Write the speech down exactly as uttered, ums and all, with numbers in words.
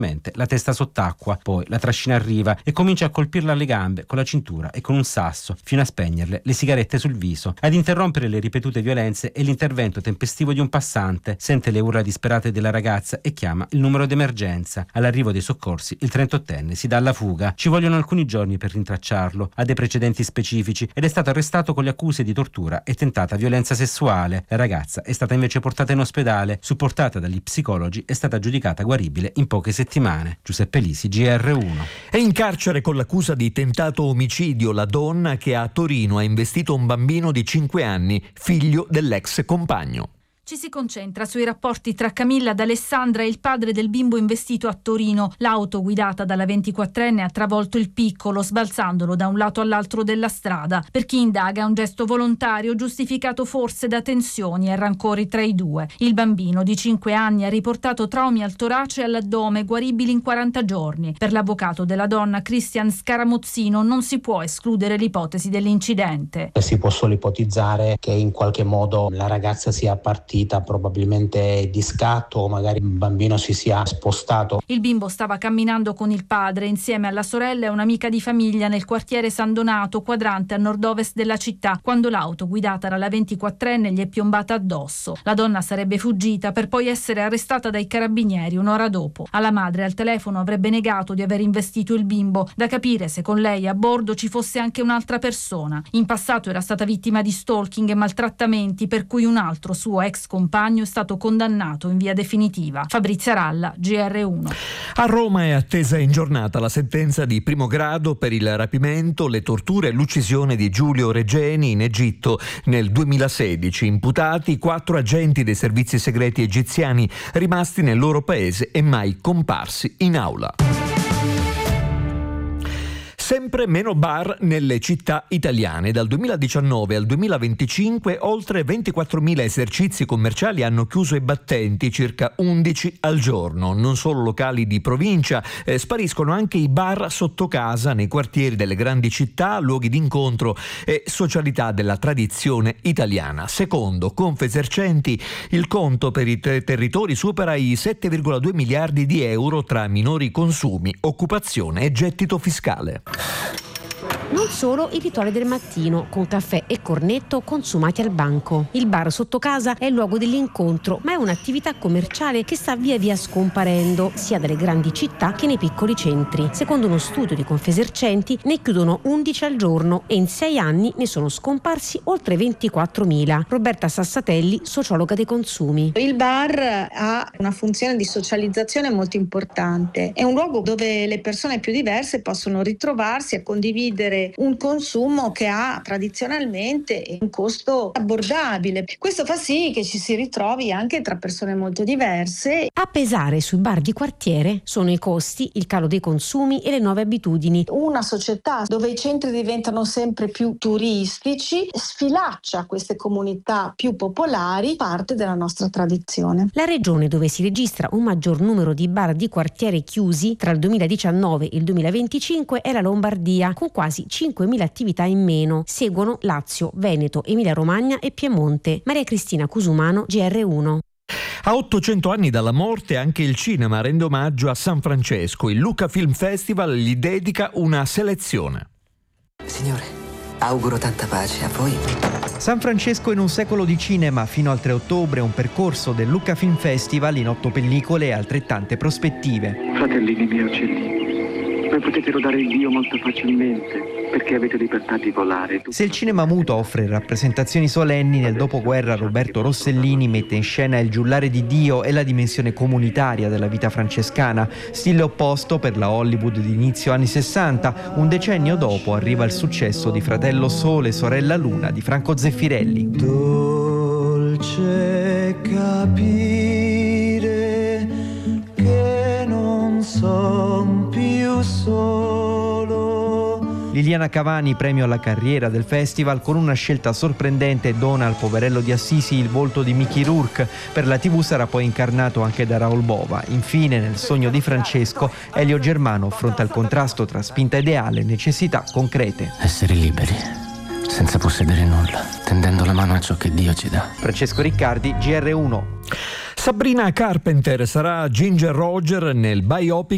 la testa sott'acqua, poi la trascina a riva e comincia a colpirla alle gambe con la cintura e con un sasso fino a spegnerle le sigarette sul viso. Ad interrompere le ripetute violenze è l'intervento tempestivo di un passante. Sente le urla disperate della ragazza e chiama il numero d'emergenza. All'arrivo dei soccorsi il trentottenne si dà alla fuga. Ci vogliono alcuni giorni per rintracciarlo, ha dei precedenti specifici ed è stato arrestato con le accuse di tortura e tentata violenza sessuale. La ragazza è stata invece portata in ospedale, supportata dagli psicologi, è stata giudicata guaribile in poche settimane. Giuseppe Lisi, G R uno. È in carcere con l'accusa di tentato omicidio la donna che a Torino ha investito un bambino di cinque anni, figlio dell'ex compagno. Ci si concentra sui rapporti tra Camilla D'Alessandra e il padre del bimbo investito a Torino. L'auto guidata dalla ventiquattrenne ha travolto il piccolo, sbalzandolo da un lato all'altro della strada. Per chi indaga è un gesto volontario, giustificato forse da tensioni e rancori tra i due. Il bambino di cinque anni ha riportato traumi al torace e all'addome guaribili in quaranta giorni. Per l'avvocato della donna, Cristian Scaramuzzino, non si può escludere l'ipotesi dell'incidente. Si può solo ipotizzare che in qualche modo la ragazza sia partita probabilmente di scatto o magari il bambino si sia spostato. Il bimbo stava camminando con il padre insieme alla sorella e un'amica di famiglia nel quartiere San Donato, quadrante a nord-ovest della città, quando l'auto guidata dalla ventiquattrenne gli è piombata addosso. La donna sarebbe fuggita per poi essere arrestata dai carabinieri un'ora dopo. Alla madre al telefono avrebbe negato di aver investito il bimbo. Da capire se con lei a bordo ci fosse anche un'altra persona. In passato era stata vittima di stalking e maltrattamenti, per cui un altro suo ex compagno è stato condannato in via definitiva. Fabrizia Ralla, G R uno. A Roma è attesa in giornata la sentenza di primo grado per il rapimento, le torture e l'uccisione di Giulio Regeni in Egitto nel duemilasedici. Imputati quattro agenti dei servizi segreti egiziani rimasti nel loro paese e mai comparsi in aula. Sempre meno bar nelle città italiane. Dal duemiladiciannove al duemilaventicinque oltre ventiquattromila esercizi commerciali hanno chiuso i battenti, circa undici al giorno. Non solo locali di provincia, eh, spariscono anche i bar sotto casa nei quartieri delle grandi città, luoghi di incontro e socialità della tradizione italiana. Secondo Confesercenti, il conto per i ter- territori supera i sette virgola due miliardi di euro tra minori consumi, occupazione e gettito fiscale. Non solo il rituale del mattino, con caffè e cornetto consumati al banco. Il bar sotto casa è il luogo dell'incontro, ma è un'attività commerciale che sta via via scomparendo, sia dalle grandi città che nei piccoli centri. Secondo uno studio di Confesercenti, ne chiudono undici al giorno e in sei anni ne sono scomparsi oltre ventiquattromila. Roberta Sassatelli, sociologa dei consumi. Il bar ha una funzione di socializzazione molto importante. È un luogo dove le persone più diverse possono ritrovarsi a condividere un consumo che ha tradizionalmente un costo abbordabile. Questo fa sì che ci si ritrovi anche tra persone molto diverse. A pesare sui bar di quartiere sono i costi, il calo dei consumi e le nuove abitudini. Una società dove i centri diventano sempre più turistici sfilaccia queste comunità più popolari, parte della nostra tradizione. La regione dove si registra un maggior numero di bar di quartiere chiusi tra il duemiladiciannove e il duemilaventicinque è la Lombardia, con quasi cinquemila attività in meno. Seguono Lazio, Veneto, Emilia-Romagna e Piemonte. Maria Cristina Cusumano, G R uno. A ottocento anni dalla morte anche il cinema rende omaggio a San Francesco. Il Lucca Film Festival gli dedica una selezione. Signore, auguro tanta pace a voi. San Francesco in un secolo di cinema, fino al tre ottobre, un percorso del Lucca Film Festival in otto pellicole e altrettante prospettive. Fratellini miei uccellini, voi potete lodare il Dio molto facilmente, perché avete libertà di volare. Se il cinema muto offre rappresentazioni solenni, nel dopoguerra Roberto Rossellini mette in scena il giullare di Dio e la dimensione comunitaria della vita francescana. Stile opposto per la Hollywood di inizio anni sessanta, un decennio dopo arriva il successo di Fratello Sole, Sorella Luna di Franco Zeffirelli. Dolce capire che non son più solo. Liliana Cavani, premio alla carriera del festival, con una scelta sorprendente dona al poverello di Assisi il volto di Mickey Rourke. Per la tivù sarà poi incarnato anche da Raoul Bova. Infine, nel Sogno di Francesco, Elio Germano affronta il contrasto tra spinta ideale e necessità concrete. Essere liberi, senza possedere nulla, tendendo la mano a ciò che Dio ci dà. Francesco Riccardi, G R uno. Sabrina Carpenter sarà Ginger Roger nel biopic